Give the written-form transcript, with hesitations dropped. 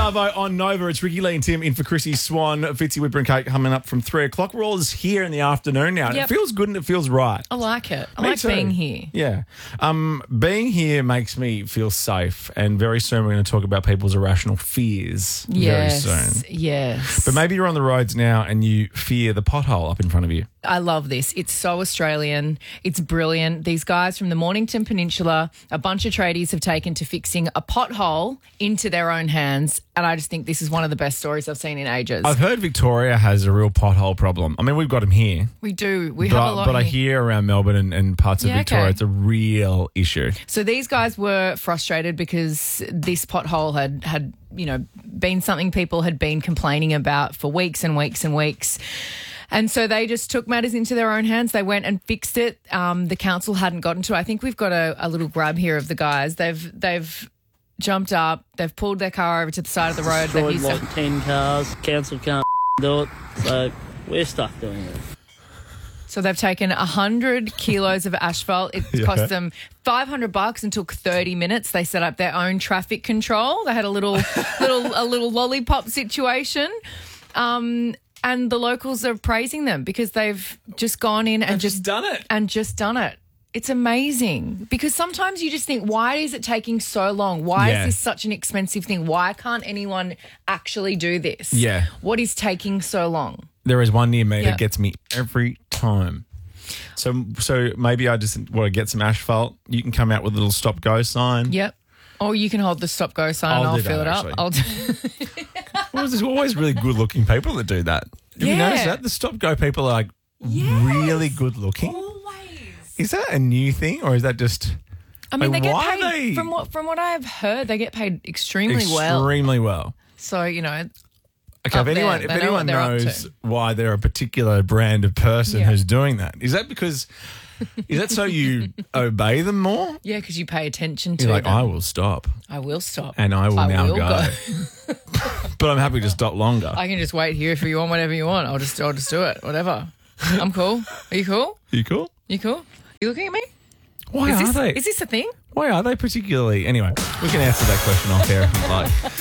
Savo on Nova. It's Ricky Lee and Tim in for Chrissy Swan. Fitzy Whipper and Cake coming up from 3 o'clock. We're all just here in the afternoon now. Yep. It feels good and it feels right. I like it. I Me like too. being here. Yeah. Being here makes me feel safe. And very soon we're going to talk about people's irrational fears. Yes. Very soon. Yes. But maybe you're on the roads now and you fear the pothole up in front of you. I love this. It's so Australian. It's brilliant. These guys from the Mornington Peninsula, a bunch of tradies have taken to fixing a pothole into their own hands. And I just think this is one of the best stories I've seen in ages. I've heard Victoria has a real pothole problem. I mean, we've got them here. We do. We have a lot But I here. hear around Melbourne and parts of Yeah, Victoria, okay. it's a real issue. So these guys were frustrated because this pothole had been something people had been complaining about for weeks and weeks and weeks. And so they just took matters into their own hands. They went and fixed it. The council hadn't gotten to it. I think we've got a little grab here of the guys. They've jumped up. They've pulled their car over to the side of the road. Destroyed like 10 cars. Council can't do it. So we're stuck doing it. So they've taken 100 kilos of asphalt. It cost them $500 and took 30 minutes. They set up their own traffic control. They had a little lollipop situation. And the locals are praising them because they've just gone in and just done it. And just done it. It's amazing because sometimes you just think, why is it taking so long? Why Yeah. is this such an expensive thing? Why can't anyone actually do this? Yeah. What is taking so long? There is one near me Yeah. that gets me every time. So maybe I just want to get some asphalt. You can come out with a little stop-go sign. Yep. Or you can hold the stop-go sign and I'll I'll do fill that, it actually. up. Well, there's always really good-looking people that do that. Have you Yeah. noticed that? The stop-go people are like really good-looking. Always. Is that a new thing or is that just... I mean, Like, they get why are paid, they- from what I've heard, they get paid extremely well. Extremely well. So, Okay, Up if there. anyone, They know what anyone they're up knows to. why they're a particular brand of person Yeah. who's doing that, is that because... Is that so you obey them more? yeah, because you pay attention to You're like, them. I will stop I will stop. and I will now will go. But I'm happy to stop longer. I can just wait here if you want whatever you want. I'll just do it. Whatever. I'm cool. Are you cool? You cool? You cool? You looking at me? Why are they? Is this a thing? Why are they particularly? Anyway, we can answer that question off air if you like.